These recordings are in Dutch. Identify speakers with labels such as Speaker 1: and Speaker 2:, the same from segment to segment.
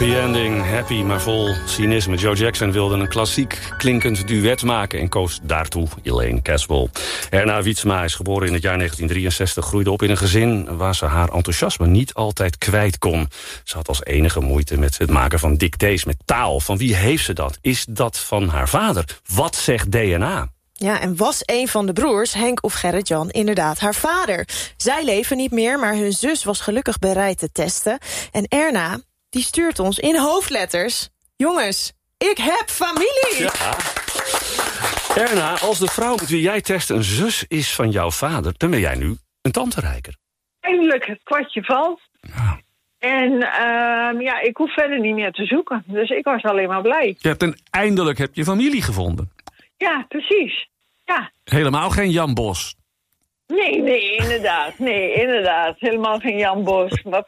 Speaker 1: Happy ending, happy maar vol cynisme. Joe Jackson wilde een klassiek klinkend duet maken en koos daartoe Elaine Caswell. Erna Wietsma is geboren in het jaar 1963, groeide op in een gezin waar ze haar enthousiasme niet altijd kwijt kon. Ze had als enige moeite met het maken van dictées, met taal. Van wie heeft ze dat? Is dat van haar vader? Wat zegt DNA?
Speaker 2: Ja, en was een van de broers, Henk of Gerrit-Jan, inderdaad haar vader? Zij leven niet meer, maar hun zus was gelukkig bereid te testen. En Erna, die stuurt ons in hoofdletters: jongens, ik heb familie!
Speaker 1: Ja. Erna, als de vrouw met wie jij test een zus is van jouw vader, dan ben jij nu een tanterijker.
Speaker 3: Eindelijk het kwartje valt.
Speaker 1: Ja.
Speaker 3: En ik hoef verder niet meer te zoeken. Dus ik was alleen maar blij.
Speaker 4: Eindelijk heb je familie gevonden.
Speaker 3: Ja, precies. Ja.
Speaker 4: Helemaal geen Jan Bos.
Speaker 3: Nee, inderdaad. Nee, inderdaad. Helemaal geen Jan Bos. Wat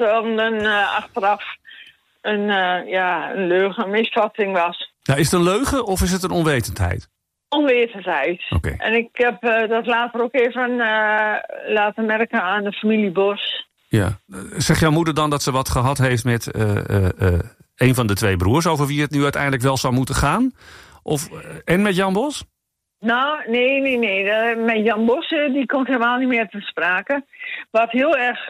Speaker 3: achteraf een leugen, een misvatting was.
Speaker 4: Nou, is het een leugen of is het een onwetendheid?
Speaker 3: Onwetendheid.
Speaker 4: Okay.
Speaker 3: En ik heb dat later ook even laten merken aan de familie Bos.
Speaker 4: Ja. Zegt jouw moeder dan dat ze wat gehad heeft met een van de twee broers, over wie het nu uiteindelijk wel zou moeten gaan? En met Jan Bos?
Speaker 3: Nou, nee. Met Jan Bos, die komt helemaal niet meer te sprake. Wat heel erg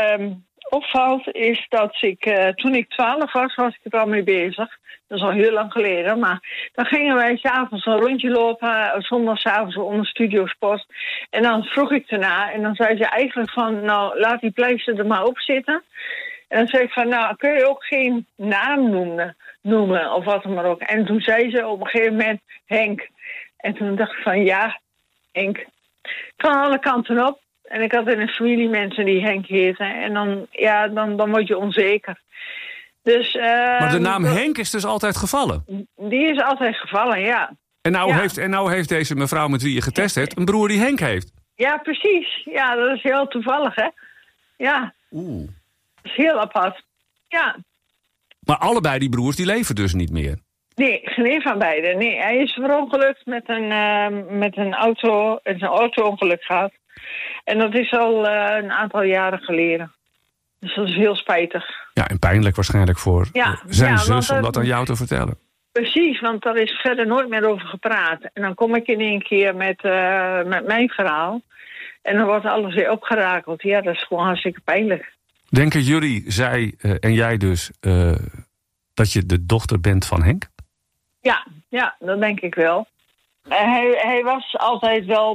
Speaker 3: opvalt, is dat ik, toen ik 12 was ik er al mee bezig. Dat is al heel lang geleden. Maar dan gingen wij 's avonds een rondje lopen, zondagsavonds onder Studiosport. En dan vroeg ik erna en dan zei ze eigenlijk van, nou, laat die pleister er maar op zitten. En dan zei ik van, nou, kun je ook geen naam noemen of wat dan maar ook. En toen zei ze op een gegeven moment Henk. En toen dacht ik van, ja, Henk. Van alle kanten op. En ik had in een familie mensen die Henk heten. En dan word je onzeker. Dus,
Speaker 4: maar de naam Henk is dus altijd gevallen?
Speaker 3: Die is altijd gevallen, ja.
Speaker 4: En nou heeft deze mevrouw met wie je getest hebt een broer die Henk heeft?
Speaker 3: Ja, precies. Ja, dat is heel toevallig, hè. Ja.
Speaker 4: Oeh.
Speaker 3: Dat is heel apart. Ja.
Speaker 4: Maar allebei die broers die leven dus niet meer?
Speaker 3: Nee, geen van beiden. Nee, hij is verongelukt met een auto, een auto-ongeluk gehad. En dat is al een aantal jaren geleden. Dus dat is heel spijtig. Ja,
Speaker 4: en pijnlijk waarschijnlijk voor zijn zus om dat aan jou te vertellen.
Speaker 3: Precies, want daar is verder nooit meer over gepraat. En dan kom ik in één keer met mijn verhaal. En dan wordt alles weer opgerakeld. Ja, dat is gewoon hartstikke pijnlijk.
Speaker 4: Denken jullie, zij en jij dus, dat je de dochter bent van Henk?
Speaker 3: Ja, dat denk ik wel. Hij was altijd wel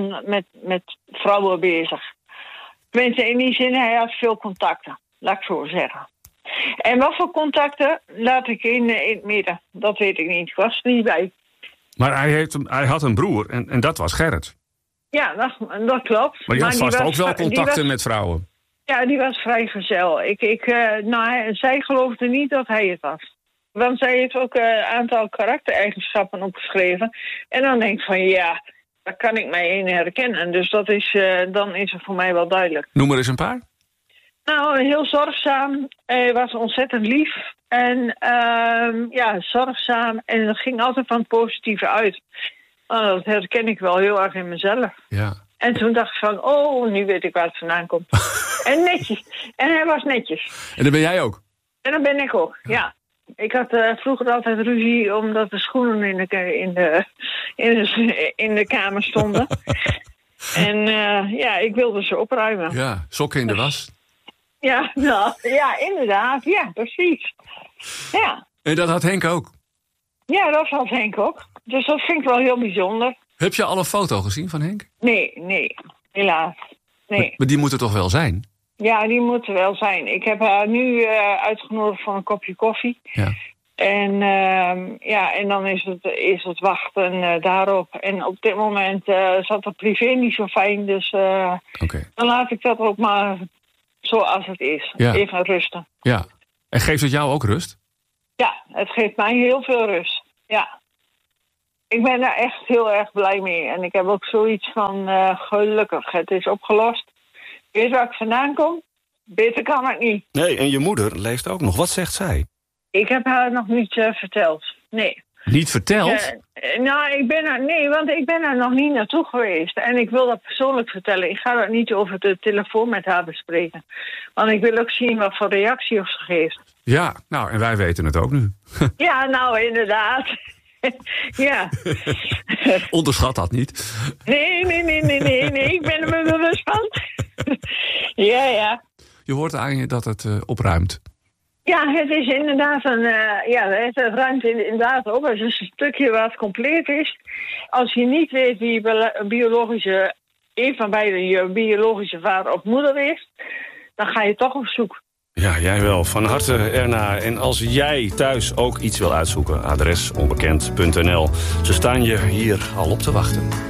Speaker 3: met vrouwen bezig. Tenminste, in die zin, hij had veel contacten. Laat ik zo zeggen. En wat voor contacten laat ik in het midden? Dat weet ik niet. Ik was er niet bij.
Speaker 4: Maar hij had een broer en dat was Gerrit.
Speaker 3: Ja, dat klopt.
Speaker 4: Maar die had vast ook wel contacten met vrouwen.
Speaker 3: Ja, die was vrijgezel. Zij geloofde niet dat hij het was. Want zij heeft ook een aantal karaktereigenschappen opgeschreven. En dan denk ik van, ja, daar kan ik mij in herkennen. Dus dat is, dan is het voor mij wel duidelijk.
Speaker 4: Noem er eens een paar.
Speaker 3: Nou, heel zorgzaam. Hij was ontzettend lief. En zorgzaam. En dat ging altijd van het positieve uit. Nou, dat herken ik wel heel erg in mezelf.
Speaker 4: Ja.
Speaker 3: En toen dacht ik van, nu weet ik waar het vandaan komt. En netjes. En hij was netjes.
Speaker 4: En dat ben jij ook?
Speaker 3: En dat ben ik ook, ja. Ik had vroeger altijd ruzie omdat de schoenen in de kamer stonden. En ik wilde ze opruimen.
Speaker 4: Ja, sokken in de was.
Speaker 3: Ja, inderdaad. Ja, precies. Ja.
Speaker 4: En dat had Henk ook?
Speaker 3: Ja, dat had Henk ook. Dus dat vind ik wel heel bijzonder.
Speaker 4: Heb je al een foto gezien van Henk?
Speaker 3: Nee. Helaas. Nee.
Speaker 4: Maar die moet er toch wel zijn?
Speaker 3: Ja, die moet er wel zijn. Ik heb haar nu uitgenodigd voor een kopje koffie. Ja. En dan is het wachten daarop. En op dit moment zat het privé niet zo fijn. Dus dan laat ik dat ook maar zoals het is. Ja. Even rusten.
Speaker 4: Ja. En geeft het jou ook rust?
Speaker 3: Ja, het geeft mij heel veel rust. Ja. Ik ben daar echt heel erg blij mee. En ik heb ook zoiets van gelukkig. Het is opgelost. Weet waar ik vandaan kom? Beter kan het niet.
Speaker 1: Nee, en je moeder leeft ook nog. Wat zegt zij?
Speaker 3: Ik heb haar nog niet verteld. Nee.
Speaker 4: Niet verteld?
Speaker 3: Want ik ben er nog niet naartoe geweest. En ik wil dat persoonlijk vertellen. Ik ga dat niet over de telefoon met haar bespreken. Want ik wil ook zien wat voor reactie ze geeft.
Speaker 4: Ja, nou, en wij weten het ook nu.
Speaker 3: Ja, nou, inderdaad. Ja.
Speaker 4: Onderschat dat niet.
Speaker 3: Nee. Ik ben er me bewust van. Ja.
Speaker 4: Je hoort aan je dat het opruimt.
Speaker 3: Ja, het is inderdaad het ruimt inderdaad op. Het is een stukje wat compleet is. Als je niet weet wie een van beiden je biologische vader of moeder is, dan ga je toch op zoek.
Speaker 1: Ja, jij wel. Van harte, Erna. En als jij thuis ook iets wil uitzoeken, adres onbekend.nl. Ze staan je hier al op te wachten.